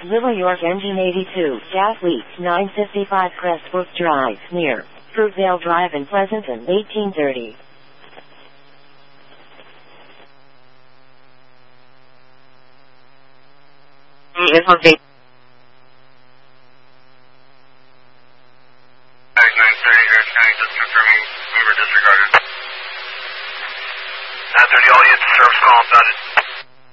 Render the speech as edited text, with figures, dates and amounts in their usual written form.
Little York engine 82, gas leak, 955 Crestbrook Drive, near Fruitvale Drive in Pleasanton, 1830. This was the 930, just confirming we were disregarded. 930, all units, service call, dotted.